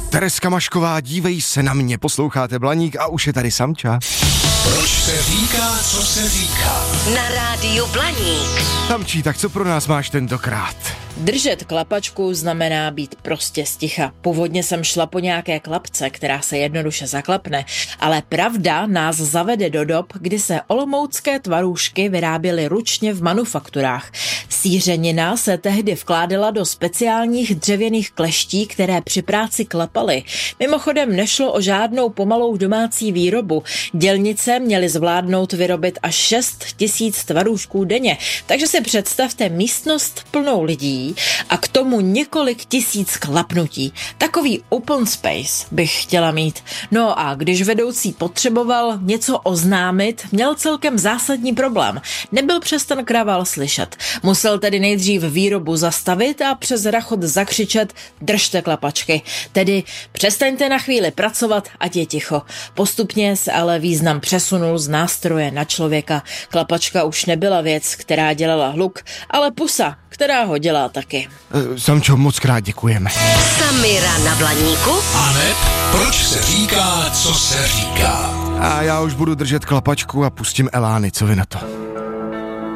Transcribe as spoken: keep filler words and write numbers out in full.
Tereska Mašková, dívej se na mě, posloucháte Blaník a už je tady Samča. Proč se říká, co se říká? Na rádiu Blaník. Samčí, tak co pro nás máš tentokrát? Držet klapačku znamená být prostě sticha. Původně jsem šla po nějaké klapce, která se jednoduše zaklapne, ale pravda nás zavede do dob, kdy se olomoucké tvarůžky vyráběly ručně v manufakturách. Sýřenina se tehdy vkládala do speciálních dřevěných kleští, které při práci klapaly. Mimochodem nešlo o žádnou pomalou domácí výrobu. Dělnice měly zvládnout vyrobit až šest tisíc tvarůžků denně. Takže si představte místnost plnou lidí a k tomu několik tisíc klapnutí. Takový open space bych chtěla mít. No a když vedoucí potřeboval něco oznámit, měl celkem zásadní problém. Nebyl přes ten kravál slyšet. Musel tedy nejdřív výrobu zastavit a přes rachot zakřičet: držte klapačky. Tedy přestaňte na chvíli pracovat, ať je ticho. Postupně se ale význam přesunul z nástroje na člověka. Klapačka už nebyla věc, která dělala hluk, ale pusa, která ho dělá taky. E, Samčo, moc krát děkujeme. Samira na Blaníku. A ne, proč se říká, co se říká? A já už budu držet klapačku a pustím elány, co vy na to?